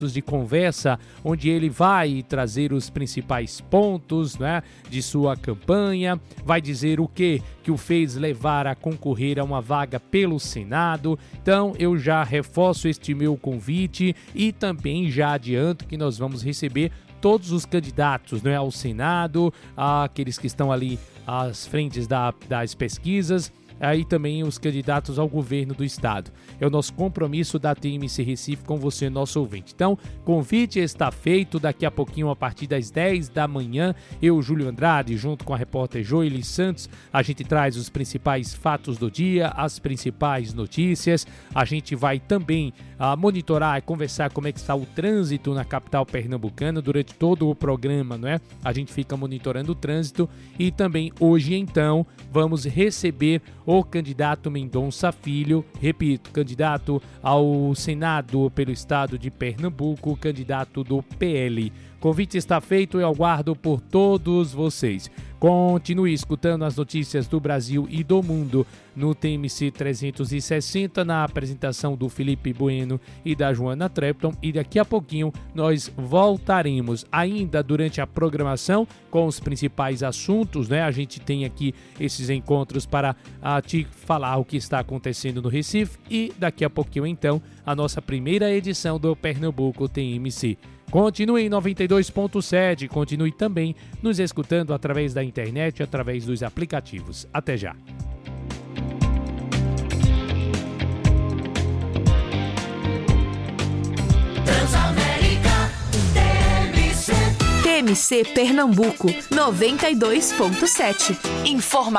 de conversa, onde ele vai trazer os principais pontos, né, de sua campanha, vai dizer o que o fez levar a concorrer a uma vaga pelo Senado. Então eu já reforço este meu convite e também já adianto que nós vamos receber todos os candidatos, né, ao Senado, aqueles que estão ali às frentes das pesquisas, aí também os candidatos ao governo do estado. É o nosso compromisso da TMC Recife com você, nosso ouvinte. Então, convite está feito. Daqui a pouquinho, a partir das 10 da manhã, eu, Júlio Andrade, junto com a repórter Joely Santos, a gente traz os principais fatos do dia, as principais notícias. A gente vai também monitorar e conversar como é que está o trânsito na capital pernambucana durante todo o programa, não é? A gente fica monitorando o trânsito e também hoje, então, vamos receber o candidato Mendonça Filho, repito, candidato ao Senado pelo estado de Pernambuco, candidato do PL. Convite está feito, eu aguardo por todos vocês. Continue escutando as notícias do Brasil e do mundo no TMC 360, na apresentação do Felipe Bueno e da Joana Trepton. E daqui a pouquinho nós voltaremos ainda durante a programação com os principais assuntos, né? A gente tem aqui esses encontros para te falar o que está acontecendo no Recife. E daqui a pouquinho, então, a nossa primeira edição do Pernambuco TMC. Continue em 92.7, continue também nos escutando através da internet, através dos aplicativos. Até já. Transamérica TMC. TMC Pernambuco 92.7. Informação